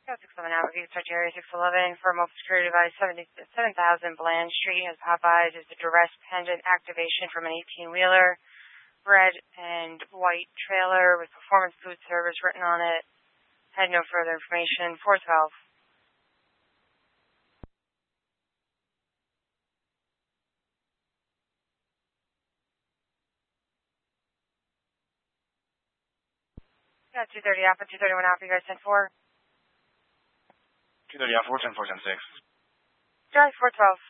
Got 611 Alpha, start to area 611 for mobile security device 7000 Bland Street has Popeyes. Is a duress pendant activation from an 18-wheeler, red and white trailer with Performance Food Service written on it. Had no further information. 412. Got 230 Alpha, 231 Alpha, you guys sent for? 230 Alpha, 410 476. Charlie 412.